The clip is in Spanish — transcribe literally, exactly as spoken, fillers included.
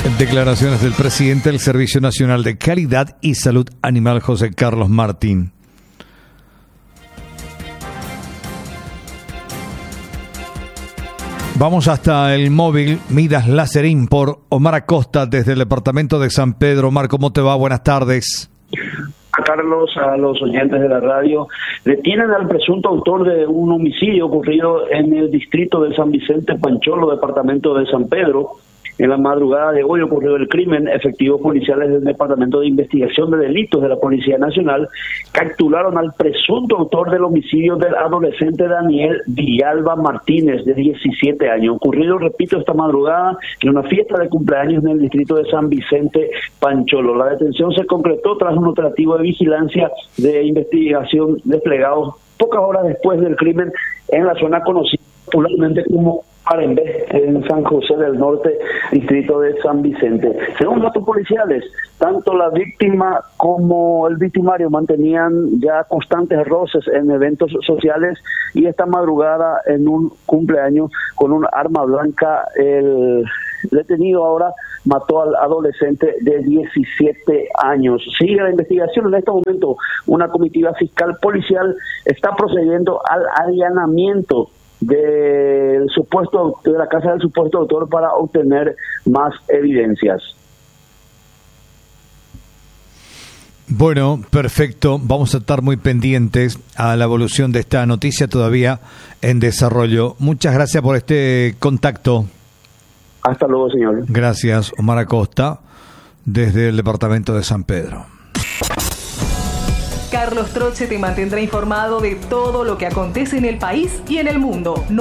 Declaraciones del presidente del Servicio Nacional de Calidad y Salud Animal, José Carlos Martín. Vamos hasta el móvil Midas Lacerín por Omar Acosta desde el departamento de San Pedro. Omar, ¿cómo te va? Buenas tardes. A Carlos, a los oyentes de la radio, detienen al presunto autor de un homicidio ocurrido en el distrito de San Vicente Pancholo, departamento de San Pedro. En la madrugada de hoy ocurrió el crimen. Efectivos policiales del Departamento de Investigación de Delitos de la Policía Nacional capturaron al presunto autor del homicidio del adolescente Daniel Villalba Martínez, de diecisiete años. Ocurrido, repito, esta madrugada en una fiesta de cumpleaños en el distrito de San Vicente Pancholo. La detención se concretó tras un operativo de vigilancia de investigación desplegado pocas horas después del crimen en la zona conocida popularmente como Arembé, en San José del Norte, distrito de San Vicente. Según datos policiales, tanto la víctima como el victimario mantenían ya constantes roces en eventos sociales, y esta madrugada, en un cumpleaños con un arma blanca, el detenido ahora mató al adolescente de diecisiete años. Sigue la investigación. En este momento, una comitiva fiscal policial está procediendo al allanamiento del supuesto de la casa del supuesto autor para obtener más evidencias. Bueno, perfecto. Vamos a estar muy pendientes a la evolución de esta noticia todavía en desarrollo. Muchas gracias por este contacto. Hasta luego, señor. Gracias, Omar Acosta, desde el departamento de San Pedro. Carlos Troche te mantendrá informado de todo lo que acontece en el país y en el mundo.